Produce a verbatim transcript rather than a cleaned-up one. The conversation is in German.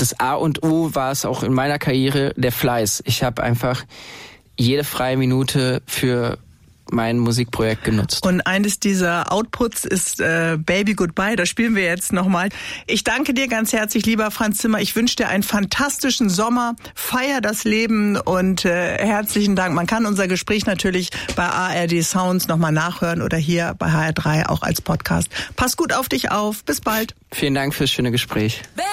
das A und O war es auch in meiner Karriere, der Fleiß. Ich habe einfach jede freie Minute für mein Musikprojekt genutzt. Und eines dieser Outputs ist äh, Baby Goodbye. Das spielen wir jetzt nochmal. Ich danke dir ganz herzlich, lieber Franz Zimmer. Ich wünsche dir einen fantastischen Sommer. Feier das Leben und äh, herzlichen Dank. Man kann unser Gespräch natürlich bei A R D Sounds nochmal nachhören oder hier bei H R drei auch als Podcast. Pass gut auf dich auf. Bis bald. Vielen Dank fürs schöne Gespräch.